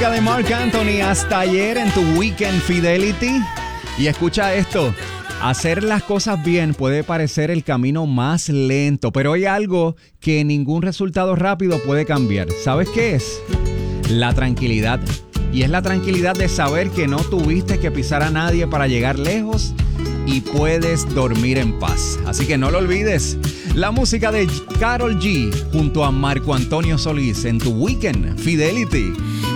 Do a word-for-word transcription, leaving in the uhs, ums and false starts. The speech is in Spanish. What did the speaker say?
De Marc Anthony hasta ayer en tu Weekend Fidelity. Y escucha esto, hacer las cosas bien puede parecer el camino más lento, pero hay algo que ningún resultado rápido puede cambiar. ¿Sabes qué es? La tranquilidad. Y es la tranquilidad de saber que no tuviste que pisar a nadie para llegar lejos y puedes dormir en paz. Así que no lo olvides. La música de Karol G junto a Marco Antonio Solís en tu Weekend Fidelity.